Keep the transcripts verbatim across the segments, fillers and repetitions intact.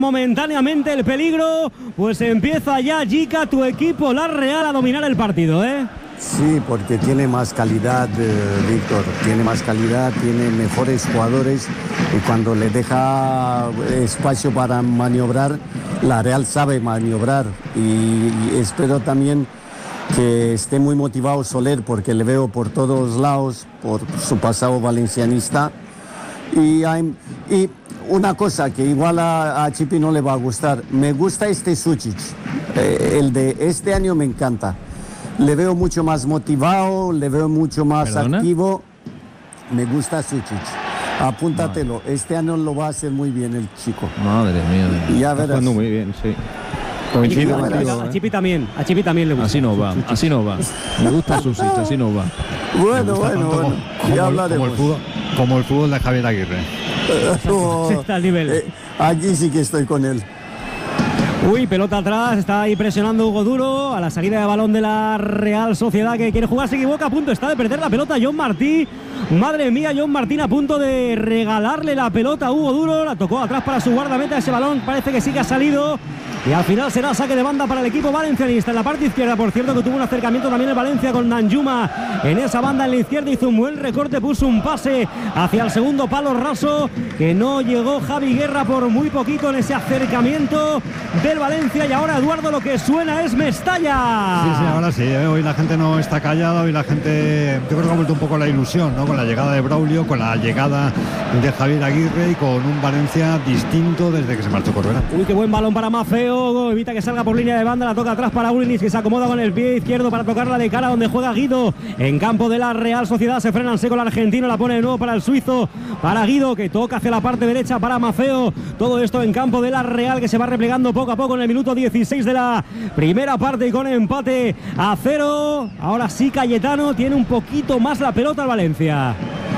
momentáneamente el peligro, pues empieza ya Jica, tu equipo, la Real, a dominar el partido, ¿eh? Sí, porque tiene más calidad, eh, Víctor, tiene más calidad, tiene mejores jugadores y cuando le deja espacio para maniobrar, la Real sabe maniobrar y, y espero también que esté muy motivado Soler porque le veo por todos lados, por su pasado valencianista y, y una cosa que igual a, a Chipi no le va a gustar, me gusta este Sučić, eh, el de este año me encanta. Le veo mucho más motivado, le veo mucho más ¿Perdona? activo. Me gusta Sučić. Apúntatelo. Madre. Este año lo va a hacer muy bien el chico. Madre mía. Y ya verás. Está jugando muy bien, sí. Coincido contigo. A Chipi también. A Chipi también le gusta. Así no va. Así no va. Me gusta Sučić, así no va. Bueno, bueno, bueno. Como, ya hablaremos. Como el fútbol, como el fútbol de Javier Aguirre. oh, está al nivel. Eh, aquí sí que estoy con él. Uy, pelota atrás, está ahí presionando Hugo Duro a la salida de balón de la Real Sociedad que quiere jugar, se equivoca, a punto está de perder la pelota John Martí. Madre mía, John Martín a punto de regalarle la pelota a Hugo Duro, la tocó atrás para su guardameta, ese balón parece que sí que ha salido y al final será saque de banda para el equipo valencianista en la parte izquierda. Por cierto que tuvo un acercamiento también el Valencia con Danjuma en esa banda en la izquierda, hizo un buen recorte, puso un pase hacia el segundo palo raso que no llegó Javi Guerra por muy poquito en ese acercamiento del Valencia y ahora Eduardo lo que suena es Mestalla. Sí, sí, ahora sí, ¿eh? Hoy la gente no está callada, hoy la gente yo creo que ha vuelto un poco la ilusión, ¿no? Con la llegada de Braulio, con la llegada de Javier Aguirre y con un Valencia distinto desde que se marchó Corberán. Uy, qué buen balón para Maffeo, evita que salga por línea de banda, la toca atrás para Ulinis que se acomoda con el pie izquierdo para tocarla de cara donde juega Guido en campo de la Real Sociedad, se frena en seco el argentino, la pone de nuevo para el suizo, para Guido que toca hacia la parte derecha para Maffeo, todo esto en campo de la Real que se va replegando poco a poco en el minuto dieciséis de la primera parte y con empate a cero. Ahora sí Cayetano tiene un poquito más la pelota al Valencia.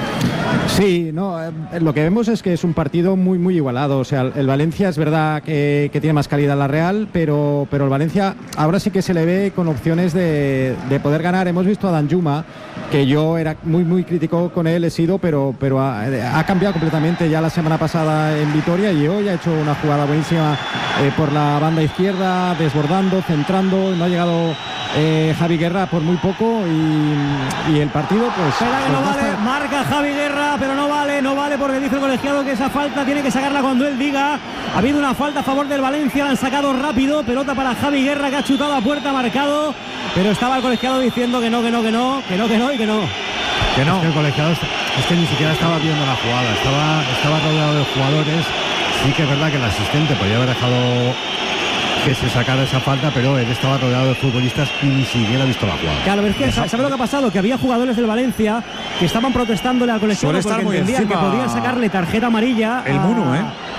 Sí, no, eh, lo que vemos es que es un partido muy muy igualado, o sea, el, el Valencia es verdad que, que tiene más calidad la Real, pero, pero el Valencia ahora sí que se le ve con opciones de, de poder ganar. Hemos visto a Danjuma, que yo era muy muy crítico con él, he sido, pero, pero ha, ha cambiado completamente ya la semana pasada en Vitoria y hoy ha hecho una jugada buenísima eh, por la banda izquierda, desbordando, centrando, no ha llegado eh, Javi Guerra por muy poco y, y el partido pues... Espera que pues no vale, estar... marca Javi Guerra, pero no vale, no vale porque dice el colegiado que esa falta tiene que sacarla cuando él diga. Ha habido una falta a favor del Valencia, la han sacado rápido, pelota para Javi Guerra que ha chutado a puerta, marcado, pero estaba el colegiado diciendo que no, que no, que no, que no, que no y que no. Que no. Es que el colegiado es que ni siquiera estaba viendo la jugada, estaba, estaba rodeado de jugadores. Sí que es verdad que el asistente podía haber dejado que se sacara esa falta, pero él estaba rodeado de futbolistas y ni siquiera ha visto la jugada. Claro, es que ¿sabes lo que ha pasado? Que había jugadores del Valencia que estaban protestándole al colegiado porque entendían que podían sacarle tarjeta amarilla. El a... Muno, ¿eh?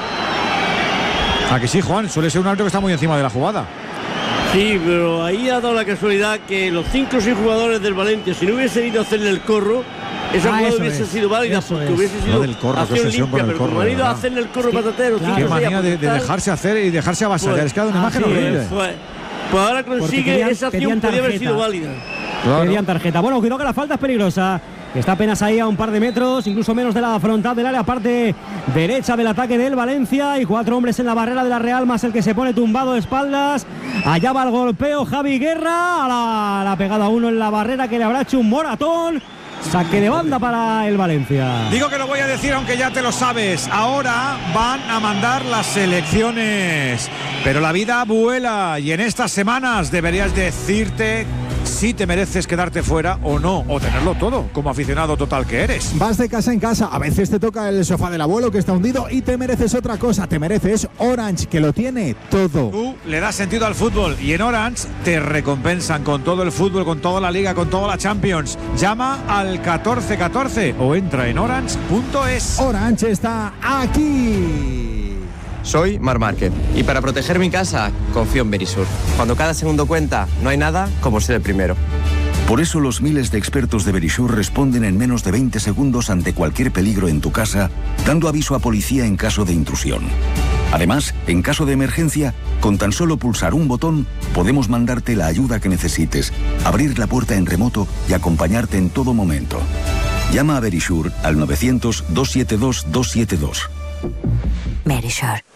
¿A que sí, Juan? Suele ser un árbitro que está muy encima de la jugada. Sí, pero ahí ha dado la casualidad que los cinco o seis jugadores del Valencia, si no hubiese ido a hacerle el corro, esa ah, jugada hubiese es. sido válida eso porque es. hubiese sido del corro, acción limpia, con el pero corro, como han ido a ¿verdad? hacerle el corro es que, patatero, claro, qué manía de, de dejarse hacer y dejarse avasallar. Pues, es que ha dado una imagen horrible. Pues, pues ahora consigue querían, esa acción, podría haber sido válida. Claro. Pedían tarjeta. Bueno, cuidado que la falta es peligrosa. Está apenas ahí a un par de metros, incluso menos de la frontal del área, parte derecha del ataque del Valencia y cuatro hombres en la barrera de la Real, más el que se pone tumbado de espaldas. Allá va el golpeo Javi Guerra, a la, la pegada uno en la barrera que le habrá hecho un moratón. Saque de banda para el Valencia. Digo que lo voy a decir aunque ya te lo sabes. Ahora van a mandar las selecciones, pero la vida vuela y en estas semanas deberías decirte si te mereces quedarte fuera o no, o tenerlo todo, como aficionado total que eres. Vas de casa en casa, a veces te toca el sofá del abuelo que está hundido y te mereces otra cosa, te mereces Orange, que lo tiene todo. Tú le das sentido al fútbol y en Orange te recompensan con todo el fútbol, con toda la Liga, con toda la Champions. Llama al catorce catorce o entra en orange punto es. Orange está aquí. Soy Marc Márquez y para proteger mi casa confío en Verisur. Cuando cada segundo cuenta, no hay nada como ser el primero. Por eso los miles de expertos de Verisur responden en menos de veinte segundos ante cualquier peligro en tu casa, dando aviso a policía en caso de intrusión. Además, en caso de emergencia, con tan solo pulsar un botón, podemos mandarte la ayuda que necesites, abrir la puerta en remoto y acompañarte en todo momento. Llama a Verisur al novecientos, doscientos setenta y dos, doscientos setenta y dos. Verisur.